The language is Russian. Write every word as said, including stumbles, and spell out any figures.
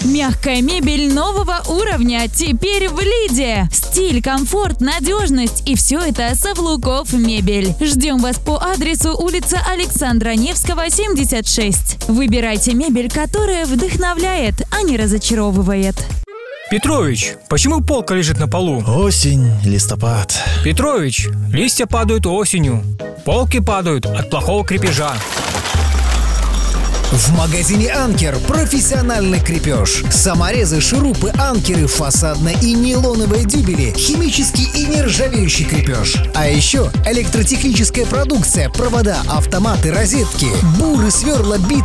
Мягкая мебель нового уровня теперь в Лиде. Стиль, комфорт, надежность и все это Савлуков мебель. Ждем вас по адресу улица Александра Невского, семьдесят шесть. Выбирайте мебель, которая вдохновляет, а не разочаровывает. Петрович, почему полка лежит на полу? Осень, листопад. Петрович, листья падают осенью. Полки падают от плохого крепежа. В магазине «Анкер» профессиональный крепеж. Саморезы, шурупы, анкеры, фасадные и нейлоновые дюбели, химический и нержавеющий крепеж. А еще электротехническая продукция, провода, автоматы, розетки, буры, сверла, биты,